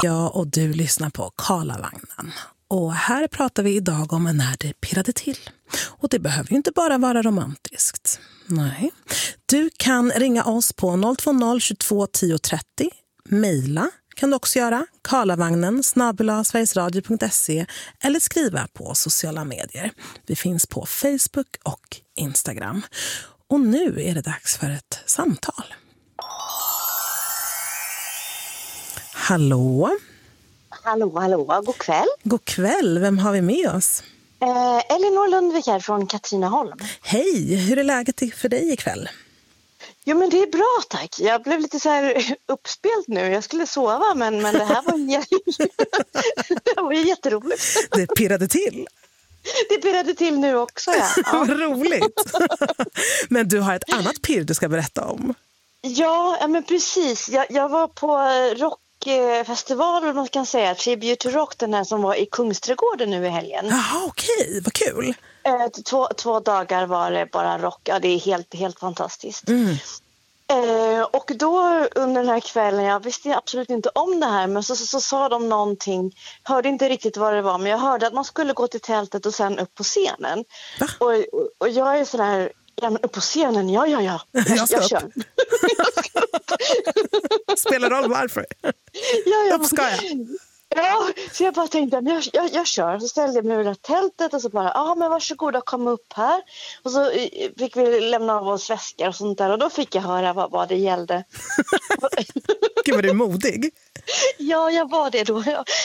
Ja, och du lyssnar på Karlavagnen. Och här pratar vi idag om när det pirrade till. Och det behöver ju inte bara vara romantiskt. Nej. Du kan ringa oss på 020 22 10 30. Mejla kan du också göra. karlavagnen@sverigesradio.se eller skriva på sociala medier. Vi finns på Facebook och Instagram. Och nu är det dags för ett samtal. Hallå? Hallå, god kväll. God kväll, vem har vi med oss? Elinor Lundvik här från Katrineholm. Hej, hur är läget för dig ikväll? Jo men det är bra tack, jag blev lite så här uppspelt nu, jag skulle sova men det här var, det var ju jätteroligt. Det pirrade till. Det pirrade till nu också, ja. Vad roligt. Men du har ett annat pirr du ska berätta om. Ja men precis, jag var på rockfestival, man kan säga, Tribute to Rock, den här som var i Kungsträdgården nu i helgen. Jaha, okej, vad kul. 2 dagar var det bara rock, ja det är helt fantastiskt. Och då under den här kvällen, jag visste absolut inte om det här, men så sa de någonting, hörde inte riktigt vad det var, men jag hörde att man skulle gå till tältet och sen upp på scenen. Och jag är sådär, ja men upp på scenen, ja. Jag kör. Spelar roll varför? Ja. Upp ska jag. Ja, så jag bara tänkte, jag kör. Så ställde jag mig vid det tältet och så bara, men varsågoda, kom upp här. Och så fick vi lämna av oss väskor och sånt där. Och då fick jag höra vad det gällde. Gud, var du modig? Ja, jag var det då.